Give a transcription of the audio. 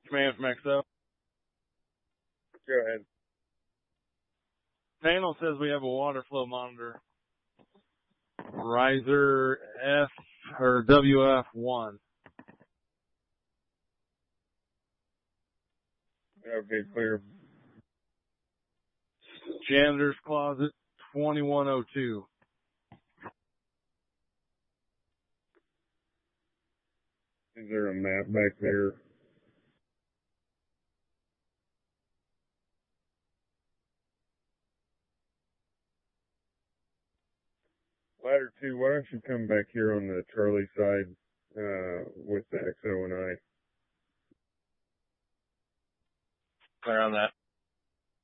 Command from XO. Go ahead. Panel says we have a water flow monitor. Riser F or WF1. Okay, clear. Janitor's closet 2102. Is there a map back there? Ladder 2, why don't you come back here on the Charlie side with the XO and I? Clear on that.